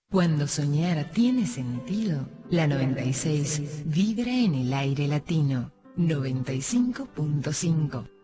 Cuando soñar tiene sentido, la 96 vibra en el aire latino. 95.5